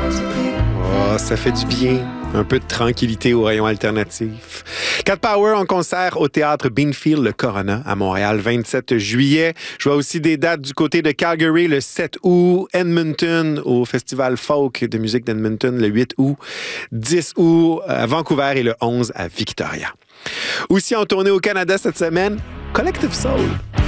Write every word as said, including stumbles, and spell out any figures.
Oh, ça fait du bien. Un peu de tranquillité au rayon alternatif. Cat Power en concert au théâtre Beanfield, le Corona, à Montréal, vingt-sept juillet. Je vois aussi des dates du côté de Calgary, le sept août, Edmonton, au Festival Folk de musique d'Edmonton, le huit août, dix août à Vancouver et le onze à Victoria. Aussi en tournée au Canada cette semaine, Collective Soul.